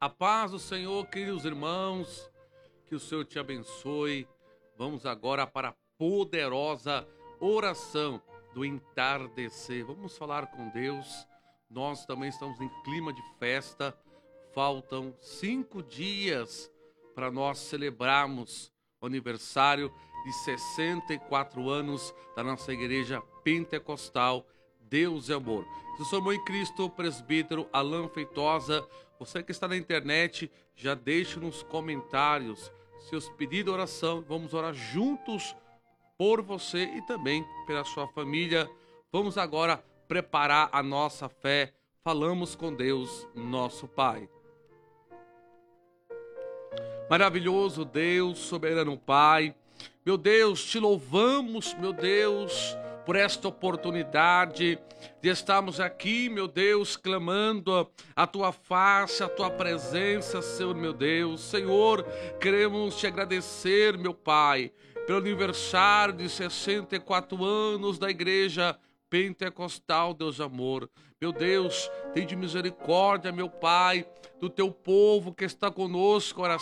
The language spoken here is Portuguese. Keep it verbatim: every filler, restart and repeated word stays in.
A paz do Senhor, queridos irmãos, que o Senhor te abençoe. Vamos agora para a poderosa oração do entardecer. Vamos falar com Deus. Nós também estamos em clima de festa. Faltam cinco dias para nós celebrarmos o aniversário de sessenta e quatro anos da nossa igreja pentecostal Deus é Amor. Eu sou irmão em Cristo, presbítero Alan Feitosa. Você que está na internet, já deixe nos comentários seus pedidos de oração. Vamos orar juntos por você e também pela sua família. Vamos agora preparar a nossa fé. Falamos com Deus, nosso Pai. Maravilhoso Deus, soberano Pai. Meu Deus, te louvamos, meu Deus, por esta oportunidade de estarmos aqui, meu Deus, clamando a Tua face, a Tua presença, Senhor, meu Deus. Senhor, queremos te agradecer, meu Pai, pelo aniversário de sessenta e quatro anos da Igreja Pentecostal Deus Amor. Meu Deus, tem de misericórdia, meu Pai, do Teu povo que está conosco,